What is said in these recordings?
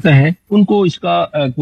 करते हैं उनको इसका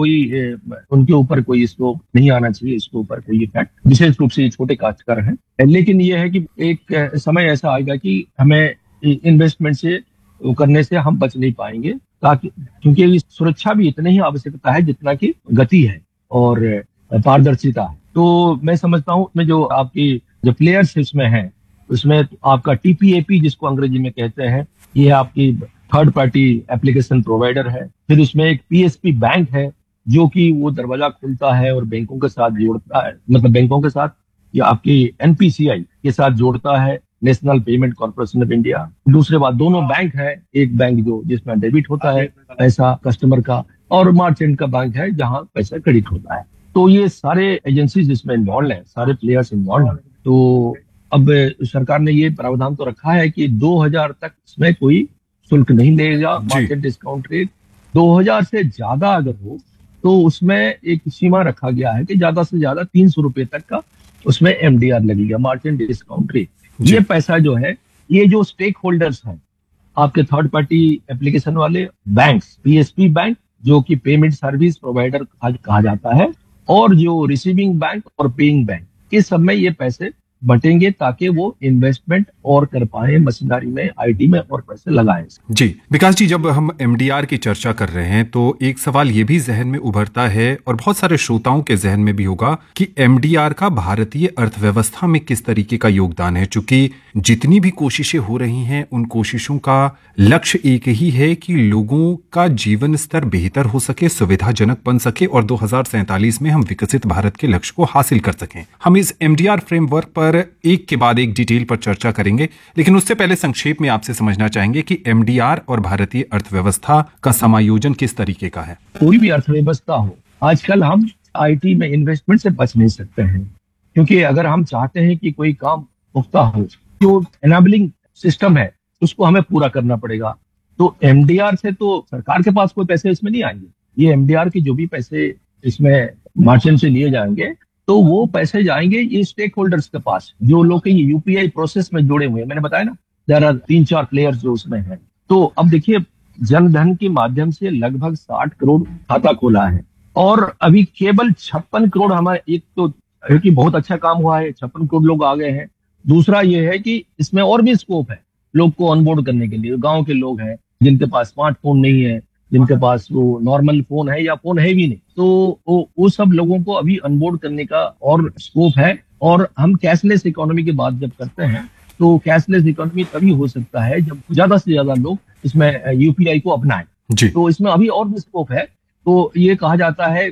उनके ऊपर कोई इसको नहीं आना चाहिए, इसके ऊपर कोई इफेक्ट, विशेष रूप से ये छोटे काश्तकार हैं। लेकिन ये है कि एक समय ऐसा आएगा कि हमें इन्वेस्टमेंट से करने से हम बच नहीं पाएंगे, ताकि क्योंकि सुरक्षा भी इतनी ही आवश्यकता है जितना कि गति है और पारदर्शिता है। तो मैं समझता हूँ उसमें जो आपकी जो प्लेयर्स इसमें हैं, उसमें आपका टीपीएपी जिसको अंग्रेजी में कहते हैं, ये आपकी थर्ड पार्टी एप्लीकेशन प्रोवाइडर है। फिर उसमें एक पीएसपी बैंक है जो कि वो दरवाजा खोलता है और बैंकों के साथ जोड़ता है, मतलब बैंकों के साथ या आपकी एनपीसीआई के साथ जोड़ता है, national payment corporation of India. दूसरे बात, दोनों बैंक है, एक बैंक जो जिसमें डेबिट होता है पैसा कस्टमर का, और मर्चेंट का बैंक है जहां पैसा क्रेडिट होता है। तो ये सारे एजेंसीज इसमें इन्वॉल्व हैं, सारे प्लेयर्स इन्वॉल्व हैं। तो अब सरकार ने ये प्रावधान तो रखा है कि 2000 तक इसमें कोई शुल्क नहीं लेगा, मार्केट डिस्काउंट रेट। 2000 से ज्यादा अगर हो तो उसमें एक सीमा रखा गया है कि ज्यादा से ज्यादा 300 रुपए तक का उसमें एमडीआर लगेगा, मार्केट डिस्काउंट रेट। ये पैसा जो है, ये जो स्टेक होल्डर्स हैं आपके थर्ड पार्टी एप्लीकेशन वाले बैंक्स, पीएसपी बैंक जो कि पेमेंट सर्विस प्रोवाइडर कहा जाता है, और जो रिसीविंग बैंक और पेइंग बैंक, इस सब में ये पैसे बटेंगे ताकि वो इन्वेस्टमेंट और कर पाए, मशीनरी में, आईटी में और पैसे लगाएं। जी विकास जी, जब हम एमडीआर की चर्चा कर रहे हैं तो एक सवाल ये भी जहन में उभरता है और बहुत सारे श्रोताओं के जहन में भी होगा कि एमडीआर का भारतीय अर्थव्यवस्था में किस तरीके का योगदान है। चूंकि जितनी भी कोशिशें हो रही हैं उन कोशिशों का लक्ष्य एक ही है कि लोगों का जीवन स्तर बेहतर हो सके, सुविधाजनक बन सके और 2047 में हम विकसित भारत के लक्ष्य को हासिल कर सकें। हम इस एमडीआर फ्रेमवर्क पर एक के बाद एक डिटेल पर चर्चा करेंगे, लेकिन उससे पहले संक्षेप में आपसे समझना चाहेंगे कि एमडीआर और भारतीय अर्थव्यवस्था का समायोजन किस तरीके का है। कोई भी अर्थव्यवस्था हो, आजकल हम आईटी में इन्वेस्टमेंट से बच नहीं सकते हैं, क्योंकि अगर हम चाहते हैं कि कोई काम पुख्ता हो, जो एनेबलिंग सिस्टम है उसको हमें पूरा करना पड़ेगा। तो एमडीआर से तो सरकार के पास कोई पैसे इसमें नहीं आएंगे। ये एमडीआर के जो भी पैसे इसमें मार्जिन से लिए जाएंगे तो वो पैसे जाएंगे ये स्टेक होल्डर्स के पास, जो लोग ये यूपीआई प्रोसेस में जुड़े हुए हैं। मैंने बताया ना, देयर आर 3-4 प्लेयर्स जो उसमें हैं। तो अब देखिए, जनधन के माध्यम से लगभग 60 करोड़ खाता खोला है, और अभी केवल 56 करोड़ हमारे, एक तो है कि बहुत अच्छा काम हुआ है, 56 करोड़ लोग आ गए हैं। दूसरा ये है कि इसमें और भी स्कोप है लोग को ऑनबोर्ड करने के लिए। गांव के लोग हैं जिनके पास स्मार्टफोन नहीं है, जिनके पास वो नॉर्मल फोन है या फोन है भी नहीं, तो वो सब लोगों को अभी ऑनबोर्ड करने का और स्कोप है। और हम कैशलेस इकोनॉमी की बात जब करते हैं तो कैशलेस इकोनॉमी तभी हो सकता है जब ज्यादा से ज्यादा लोग इसमें यूपीआई को अपनाएं। तो इसमें अभी और भी स्कोप है। तो ये कहा जाता है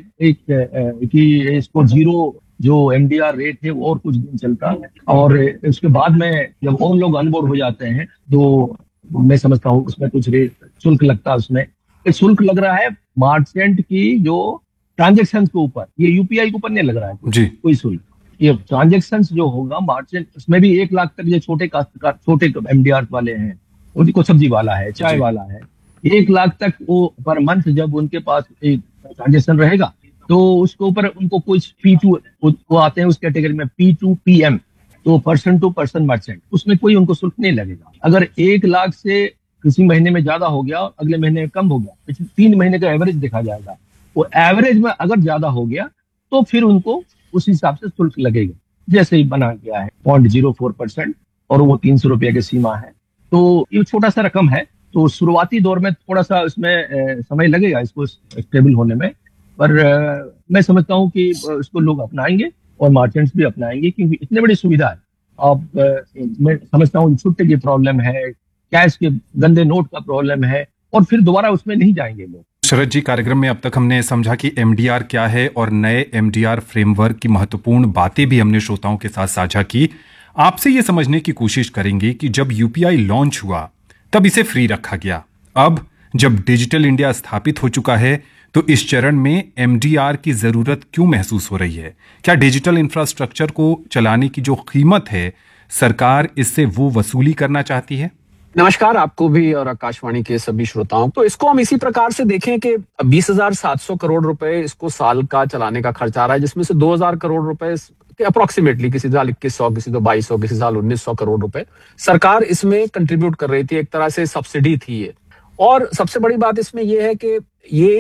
कि इसको जीरो जो एमडीआर रेट है वो और कुछ दिन चलता है, और उसके बाद में जब और लोग ऑनबोर्ड हो जाते हैं तो मैं समझता हूँ उसमें कुछ रेट शुल्क लगता है। उसमें शुल्क लग रहा है मार्चेंट की जो ट्रांजेक्शन के ऊपर, ये यूपीआई के ऊपर नहीं लग रहा है कोई शुल्क। ये ट्रांजेक्शन जो होगा मार्चेंट, उसमें भी 1 लाख तक जो छोटे काश्तकार, छोटे एमडीआर वाले हैं, उनको सब्जी वाला है, चाय वाला है, 1 लाख तक वो पर मंथ जब उनके पास एक ट्रांजेक्शन रहेगा तो उसके ऊपर उनको कुछ P2 वो आते हैं उस कैटेगरी में, P2PM, तो पर्सन टू पर्सन मर्चेंट, उसमें कोई उनको शुल्क नहीं लगेगा। अगर 1 लाख से किसी महीने में ज्यादा हो गया, अगले महीने कम हो गया, पिछले 3 महीने का एवरेज देखा जाएगा, वो एवरेज में अगर ज्यादा हो गया तो फिर उनको उस हिसाब से शुल्क लगेगा। जैसे ही बना गया है 0.04%, और वो 300 रुपये की सीमा है। तो ये छोटा सा रकम है, तो शुरुआती दौर में थोड़ा सा इसमें समय लगेगा इसको स्टेबल होने में, पर मैं समझता हूँ कि इसको लोग अपनाएंगे और मार्चेंट्स भी अपनाएंगे, क्योंकि इतनी बड़ी सुविधा है। अब मैं समझता हूँ छुट्टे की प्रॉब्लम है, कैश के गंदे नोट का प्रॉब्लम है, और फिर दोबारा उसमें नहीं जाएंगे लोग। शरद जी, कार्यक्रम में अब तक हमने समझा कि एमडीआर क्या है और नए एमडीआर फ्रेमवर्क की महत्वपूर्ण बातें भी हमने श्रोताओं के साथ साझा की। आपसे ये समझने की कोशिश करेंगे कि जब यूपीआई लॉन्च हुआ तब इसे फ्री रखा गया, अब जब डिजिटल इंडिया स्थापित हो चुका है तो इस चरण में एमडीआर की जरूरत क्यों महसूस हो रही है? क्या डिजिटल इंफ्रास्ट्रक्चर को चलाने की जो कीमत है सरकार इससे वो वसूली करना चाहती है? नमस्कार आपको भी और आकाशवाणी के सभी श्रोताओं। तो इसको हम इसी प्रकार से देखें कि 20,700 करोड़ रुपए इसको साल का चलाने का खर्च आ रहा है, जिसमें से 2,000 करोड़ रुपए अप्रोक्सीमेटली, किसी साल 2100, किसी तो 2200, किसी साल 1900 करोड़ रुपए सरकार इसमें कंट्रीब्यूट कर रही थी, एक तरह से सब्सिडी थी ये। और सबसे बड़ी बात इसमें यह है कि ये